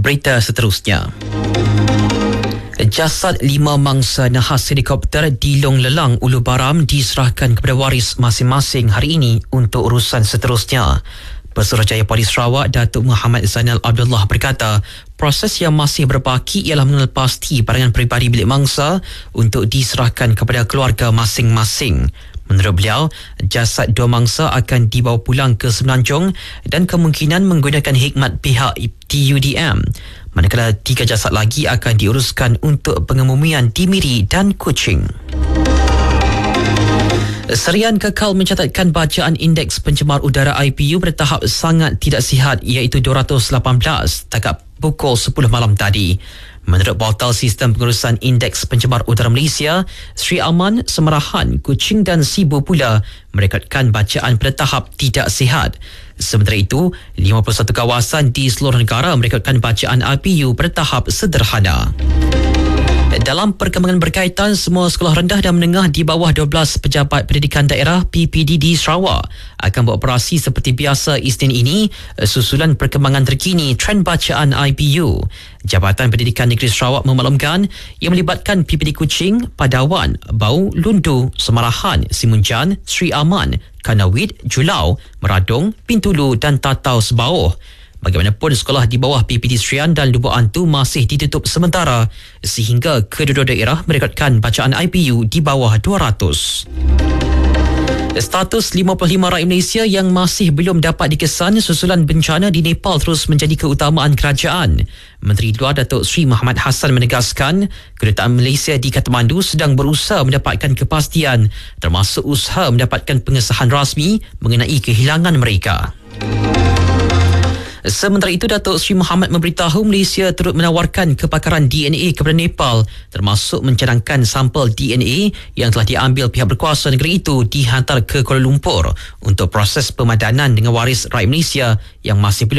Berita seterusnya. Jasad 5 mangsa nahas helikopter di Long Lelang, Ulu Baram diserahkan kepada waris masing-masing hari ini untuk urusan seterusnya. Pesuruhjaya Polis Sarawak Datuk Muhammad Zainal Abdullah berkata, proses yang masih berbaki ialah mengenal pasti barangan peribadi bilik mangsa untuk diserahkan kepada keluarga masing-masing. Menurut beliau, jasad 2 mangsa akan dibawa pulang ke Semenanjung dan kemungkinan menggunakan khidmat pihak TUDM. Manakala 3 jasad lagi akan diuruskan untuk pengemumian di Miri dan Kuching. Serian Kekal mencatatkan bacaan indeks pencemar udara IPU bertahap sangat tidak sihat iaitu 218 setakat pukul 10 malam tadi. Menurut portal sistem pengurusan indeks pencemar udara Malaysia, Sri Aman, Semerahan, Kuching dan Sibu pula merekodkan bacaan pada tahap tidak sihat. Sementara itu, 51 kawasan di seluruh negara merekodkan bacaan IPU pada tahap sederhana. Dalam perkembangan berkaitan, semua sekolah rendah dan menengah di bawah 12 pejabat pendidikan daerah PPD di Sarawak akan beroperasi seperti biasa Isnin ini susulan perkembangan terkini trend bacaan IPU. Jabatan Pendidikan Negeri Sarawak memaklumkan ia melibatkan PPD Kuching, Padawan, Bau, Lundu, Semerahan, Simunjan, Sri Aman, Kanawit, Julau, Meradong, Pintulu dan Tatau Sebauh. Bagaimanapun, sekolah di bawah PPD Serian dan Lubuk Antu masih ditutup sementara sehingga kedua-dua daerah merekodkan bacaan IPU di bawah 200. Status 55 rakyat Malaysia yang masih belum dapat dikesan susulan bencana di Nepal terus menjadi keutamaan kerajaan. Menteri Luar Datuk Seri Muhammad Hassan menegaskan kedutaan Malaysia di Kathmandu sedang berusaha mendapatkan kepastian termasuk usaha mendapatkan pengesahan rasmi mengenai kehilangan mereka. Sementara itu, Datuk Seri Muhammad memberitahu Malaysia turut menawarkan kepakaran DNA kepada Nepal termasuk mencadangkan sampel DNA yang telah diambil pihak berkuasa negeri itu dihantar ke Kuala Lumpur untuk proses pemadanan dengan waris rakyat Malaysia yang masih belum